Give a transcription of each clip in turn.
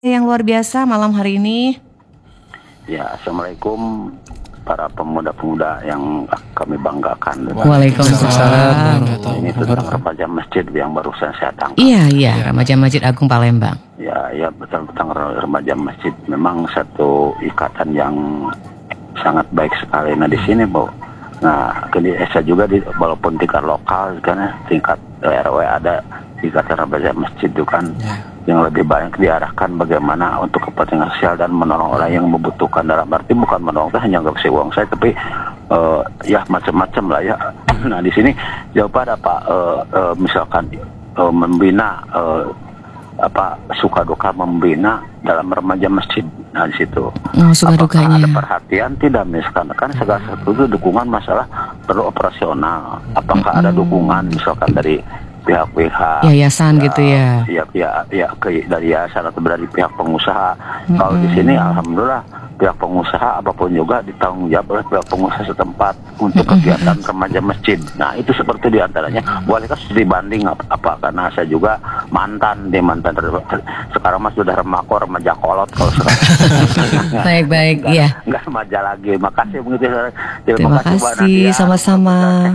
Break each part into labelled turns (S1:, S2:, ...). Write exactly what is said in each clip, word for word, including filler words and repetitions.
S1: Yang luar biasa malam hari ini.
S2: Ya, Assalamualaikum para pemuda-pemuda yang kami banggakan.
S1: Waalaikumsalam.
S2: Ini tentang remaja masjid yang barusan saya tangkap.
S1: Iya, iya, remaja Masjid Agung Palembang.
S2: Ya, ya betul, tentang remaja masjid memang satu ikatan yang sangat baik sekali. Nah di sini, Bu. Nah, di Esa juga di walaupun tingkat lokal karena tingkat R W ada ikatan remaja masjid itu kan ya, yang lebih banyak diarahkan bagaimana untuk kepentingan sosial dan menolong orang yang membutuhkan, dalam arti bukan menolong hanya nggak kasih uang saya tapi uh, ya macam-macam lah ya. Nah di sini jauh pada Pak uh, uh, misalkan uh, membina uh, apa suka duka membina dalam remaja masjid. Nah di situ
S1: oh, suka
S2: apakah
S1: dukanya
S2: ada perhatian tidak, misalkan kan segala sesuatu dukungan masalah perlu operasional, apakah mm-hmm. ada dukungan misalkan dari pihak-pihak
S1: yayasan ya, gitu ya,
S2: ya, ya, ya ke, dari yayasan atau dari pihak pengusaha. Mm-hmm. Kalau di sini alhamdulillah pihak pengusaha apapun juga ditanggung jawab oleh pihak pengusaha setempat untuk mm-hmm. kegiatan remaja masjid. Nah itu seperti diantaranya bolehkah dibanding apa, apa karena saya juga mantan di mantan sekarang mas sudah remaja remaja kolot kalau sekarang.
S1: Baik-baik ya.
S2: Enggak remaja lagi. Makasih begitu.
S1: Terima, Terima kasih sama-sama.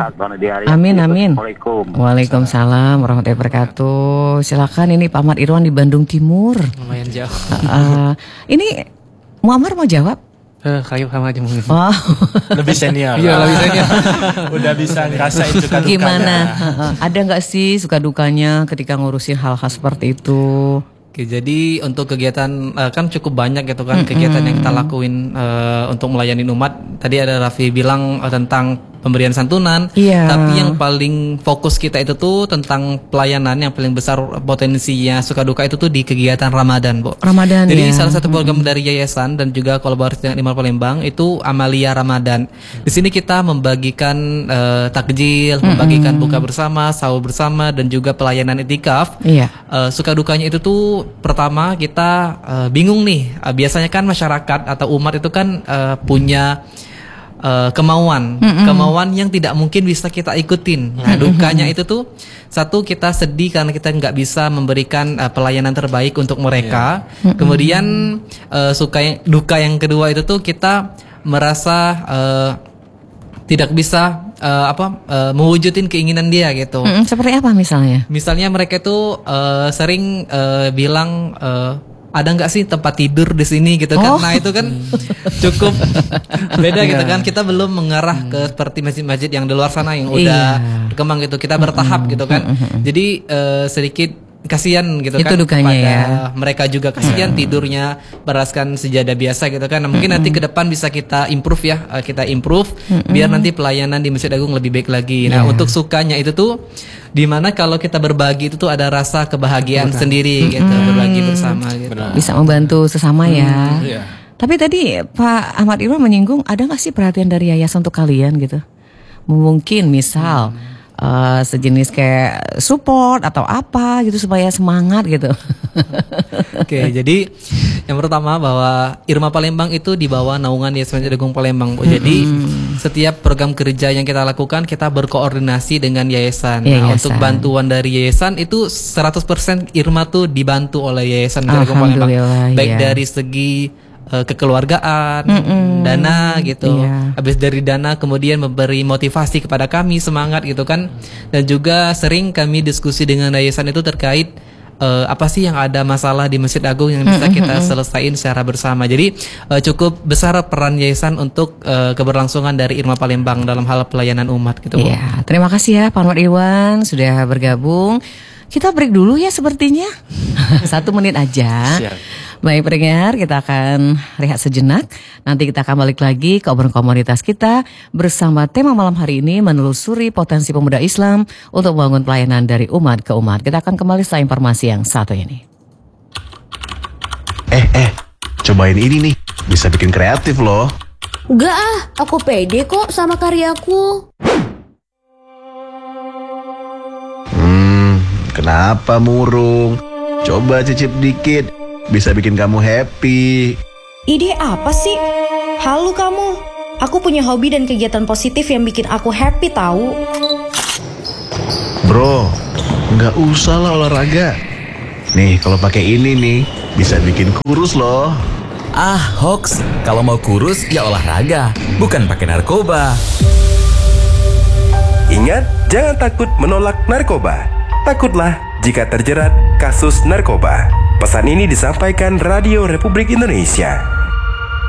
S1: Amin amin.
S2: Assalamualaikum.
S1: Waalaikumsalam warahmatullahi wabarakatuh. Silakan, ini Pak Ahmad Irwan di Bandung Timur.
S3: Lumayan jauh.
S1: Uh, ini Muammar mau jawab?
S3: Eh, kayu sama aja mungkin.
S1: Oh.
S3: Lebih senior. Iya, lebih senior. Udah bisa ngerasain suka dukanya.
S1: Gimana? Ada nggak sih suka dukanya ketika ngurusin hal-hal seperti itu?
S3: Oke, jadi untuk kegiatan uh, kan cukup banyak gitu kan, mm-hmm. kegiatan yang kita lakuin uh, untuk melayani umat. Tadi ada Raffi bilang uh, tentang pemberian santunan,
S1: yeah.
S3: tapi yang paling fokus kita itu tuh tentang pelayanan, yang paling besar potensinya suka duka itu tuh di kegiatan Ramadan, Bu.
S1: Ramadan.
S3: Jadi
S1: ya.
S3: salah satu program mm-hmm. dari yayasan dan juga kolaborasi dengan Imam Palembang itu Amalia Ramadan. Di sini kita membagikan uh, takjil, mm-hmm. membagikan buka bersama, sahur bersama, dan juga pelayanan itikaf.
S1: Yeah.
S3: Uh, suka dukanya itu tuh pertama kita uh, bingung nih. Uh, biasanya kan masyarakat atau umat itu kan uh, punya Uh, kemauan, mm-hmm. kemauan yang tidak mungkin bisa kita ikutin. Nah, dukanya itu tuh satu, kita sedih karena kita nggak bisa memberikan uh, pelayanan terbaik untuk mereka. Yeah. Mm-hmm. Kemudian uh, suka yang, duka yang kedua itu tuh kita merasa uh, tidak bisa uh, apa uh, mewujudin keinginan dia gitu.
S1: Mm-hmm. Seperti apa misalnya?
S3: Misalnya mereka itu uh, sering uh, bilang. Uh, Ada nggak sih tempat tidur di sini gitu kan? Oh. Nah itu kan cukup beda gitu kan. Kita belum mengarah ke seperti masjid-masjid yang di luar sana yang udah
S1: iya.
S3: berkembang gitu. Kita bertahap gitu kan. Jadi uh, sedikit kasihan gitu
S1: itu
S3: kan
S1: dukanya
S3: pada
S1: ya.
S3: mereka juga kasihan hmm. tidurnya beraskan sejadah biasa gitu kan. Nah, mungkin hmm. nanti ke depan bisa kita improve ya, kita improve hmm. biar nanti pelayanan di Masjid Agung lebih baik lagi. Nah, yeah. untuk sukanya itu tuh dimana kalau kita berbagi itu tuh ada rasa kebahagiaan Betul. sendiri hmm. gitu, berbagi bersama gitu. Benar.
S1: Bisa membantu sesama ya.
S3: Hmm. Yeah.
S1: Tapi tadi Pak Ahmad Irwan menyinggung ada nggak sih perhatian dari yayasan untuk kalian gitu? Mungkin misal hmm. Uh, sejenis kayak support atau apa gitu supaya semangat gitu.
S3: Oke, okay, jadi yang pertama bahwa Irma Palembang itu di bawah naungan Yayasan Masjid Agung Palembang, Bu. Mm-hmm. Jadi setiap program kerja yang kita lakukan kita berkoordinasi dengan yayasan. Nah, yayasan. Untuk bantuan dari yayasan itu seratus persen Irma tuh dibantu oleh Yayasan Masjid Agung Palembang. Baik ya. Dari segi Uh, kekeluargaan, Mm-mm. dana gitu. Yeah. Habis dari dana kemudian memberi motivasi kepada kami, semangat gitu kan. Dan juga sering kami diskusi dengan yayasan itu terkait uh, apa sih yang ada masalah di Masjid Agung yang bisa kita selesaiin secara bersama. Jadi uh, cukup besar peran yayasan untuk uh, keberlangsungan dari Irma Palembang dalam hal pelayanan umat gitu.
S1: Iya, yeah. Terima kasih ya Pak Ahmad Irwan sudah bergabung. Kita break dulu ya sepertinya. Satu menit aja. Siap. Baik pendengar, kita akan rehat sejenak. Nanti kita akan balik lagi ke obrolan komunitas kita bersama tema malam hari ini, menelusuri potensi pemuda Islam untuk membangun pelayanan dari umat ke umat. Kita akan kembali setelah informasi yang satu ini.
S4: Eh, eh, cobain ini nih, bisa bikin kreatif loh.
S5: Enggak ah, aku pede kok sama karyaku.
S4: Hmm, kenapa murung? Coba cicip dikit. Bisa bikin kamu happy.
S5: Ide apa sih? Halo kamu, aku punya hobi dan kegiatan positif yang bikin aku happy tahu.
S4: Bro, nggak usah lah olahraga. Nih kalau pakai ini nih, bisa bikin kurus loh.
S6: Ah, hoax. Kalau mau kurus, ya olahraga, bukan pakai narkoba.
S7: Ingat, jangan takut menolak narkoba. Takutlah jika terjerat kasus narkoba. Pesan ini disampaikan Radio Republik Indonesia.